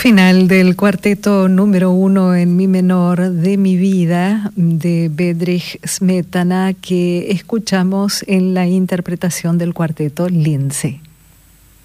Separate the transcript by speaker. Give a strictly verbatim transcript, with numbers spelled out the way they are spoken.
Speaker 1: Final del cuarteto número uno en mi menor de mi vida de Bedřich Smetana, que escuchamos en la interpretación del cuarteto Lince.